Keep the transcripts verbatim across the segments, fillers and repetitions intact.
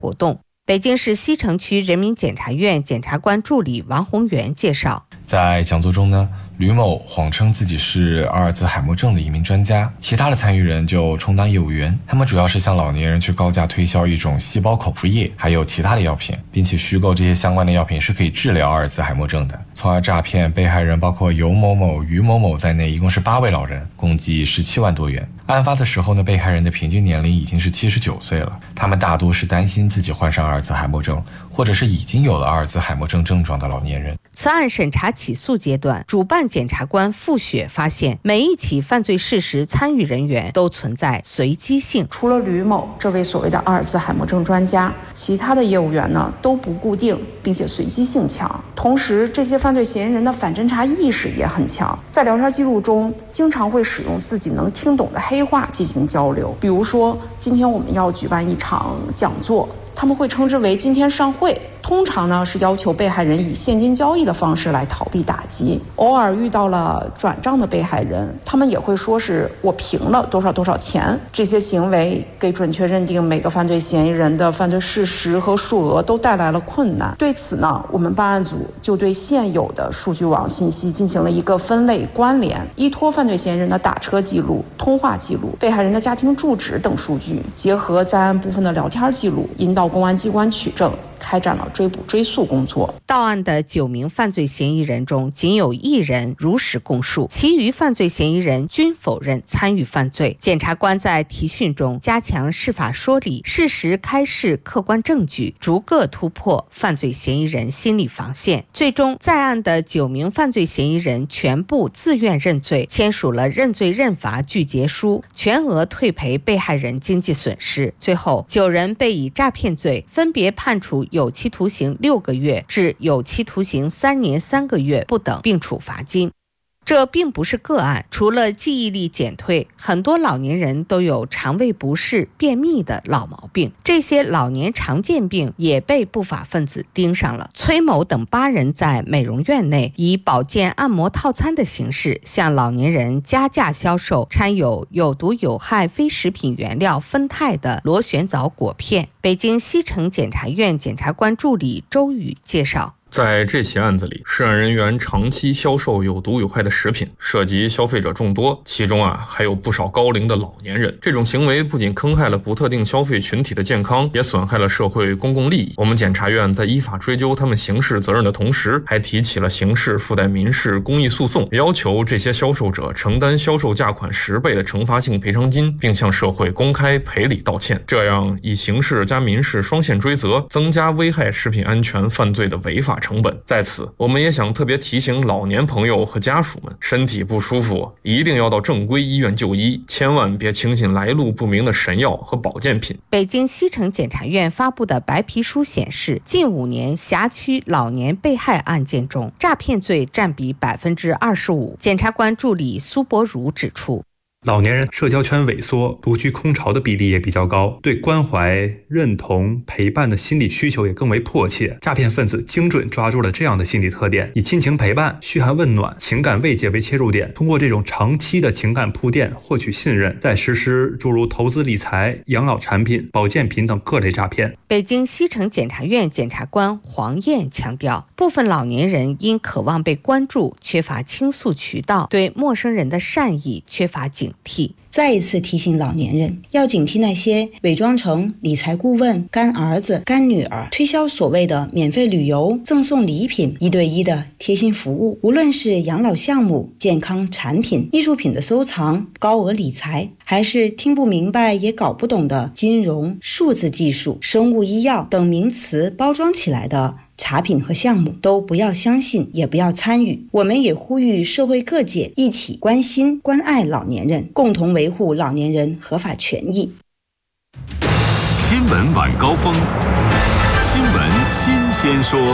活动。北京市西城区人民检察院检察官助理王宏元介绍， 在讲座中呢，吕某谎称自己是阿尔兹海默症的一名专家，其他的参与人就充当业务员，他们主要是向老年人去高价推销一种细胞口服液，还有其他的药品，并且虚构这些相关的药品是可以治疗阿尔兹海默症的，从而诈骗被害人包括尤某某、于某某在内，一共是八位老人，共计十七万多元。案发的时候呢，被害人的平均年龄已经是七十九岁了，他们大多是担心自己患上阿尔兹海默症，或者是已经有了阿尔兹海默症症状的老年人。 此案审查起诉阶段，主办检察官付雪发现，每一起犯罪事实参与人员都存在随机性。 除了吕某这位所谓的阿尔兹海默症专家，其他的业务员呢都不固定，并且随机性强。同时，这些犯罪嫌疑人的反侦查意识也很强，在聊天记录中经常会使用自己能听懂的黑话进行交流。比如说，今天我们要举办一场讲座，他们会称之为今天上会，通常呢是要求被害人以现金交易的方式来逃避打击。偶尔遇到了转账的被害人，他们也会说是我平了多少多少钱。这些行为给准确认定每个犯罪嫌疑人的犯罪事实和数额都带来了困难。对此呢，我们办案组就对现有的数据网信息进行了一个分类关联，依托犯罪嫌疑人的打车记录、通话记录、被害人的家庭住址等数据，结合在案部分的聊天记录，引导公安机关取证，开展了追捕追诉工作。 到案的九名犯罪嫌疑人中，仅有一人如实供述，其余犯罪嫌疑人均否认参与犯罪。检察官在提讯中加强释法说理，事实开示客观证据，逐个突破犯罪嫌疑人心理防线。最终，在案的九名犯罪嫌疑人全部自愿认罪，签署了认罪认罚具结书，全额退赔被害人经济损失。最后，九人被以诈骗罪分别判处有期徒刑六个月至有期徒刑三年三个月不等，并处罚金。这并不是个案，除了记忆力减退，很多老年人都有肠胃不适、便秘的老毛病。这些老年常见病也被不法分子盯上了。崔某等八人在美容院内以保健按摩套餐的形式向老年人加价销售掺有有毒有害非食品原料酚酞的螺旋藻果片。北京西城检察院检察官助理周宇介绍， 在这起案子里，涉案人员长期销售有毒有害的食品，涉及消费者众多，其中啊还有不少高龄的老年人。这种行为不仅坑害了不特定消费群体的健康，也损害了社会公共利益。我们检察院在依法追究他们刑事责任的同时，还提起了刑事附带民事公益诉讼，要求这些销售者承担销售价款十倍的惩罚性赔偿金，并向社会公开赔礼道歉。这样以刑事加民事双线追责，增加危害食品安全犯罪的违法成本。在此，我们也想特别提醒老年朋友和家属们，身体不舒服一定要到正规医院就医，千万别轻信来路不明的神药和保健品。 北京西城检察院发布的白皮书显示，近五年辖区老年被害案件中，诈骗罪占比百分之二十五。检察官助理苏博如指出， 老年人社交圈萎缩、独居空巢的比例也比较高，对关怀、认同、陪伴的心理需求也更为迫切。诈骗分子精准抓住了这样的心理特点，以亲情陪伴、嘘寒问暖、情感慰藉为切入点，通过这种长期的情感铺垫获取信任，再实施诸如投资理财、养老产品、保健品等各类诈骗。 北京西城检察院检察官黄燕强调，部分老年人因渴望被关注，缺乏倾诉渠道，对陌生人的善意缺乏警惕。 再一次提醒老年人要警惕那些伪装成理财顾问、干儿子、干女儿，推销所谓的免费旅游、赠送礼品、一对一的贴心服务。无论是养老项目、健康产品、艺术品的收藏、高额理财，还是听不明白也搞不懂的金融、数字技术、生物医药等名词包装起来的茶品和项目，都不要相信，也不要参与。我们也呼吁社会各界一起关心关爱老年人，共同维护老年人合法权益。 新闻晚高峰，新闻新鲜说。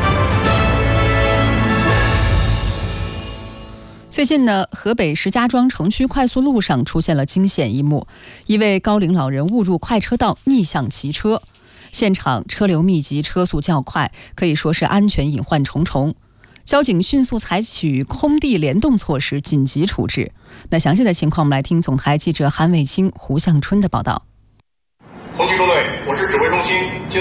最近呢，河北石家庄城区快速路上出现了惊险一幕，一位高龄老人误入快车道逆向骑车，现场车流密集，车速较快，可以说是安全隐患重重。交警迅速采取空地联动措施，紧急处置。那详细的情况，我们来听总台记者韩伟清、胡向春的报道。 后勤中队，我是指挥中心。 心。